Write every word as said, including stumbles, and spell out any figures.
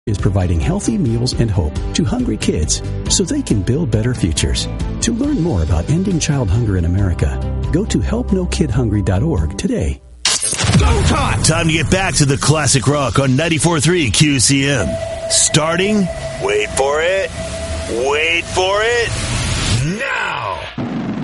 is providing healthy meals and hope to hungry kids so they can build better futures. To learn more about ending child hunger in America, go to help no kid hungry dot org today. Go time! Time to get back to the classic rock on ninety-four point three Q C M. Starting, wait for it, wait for it, now!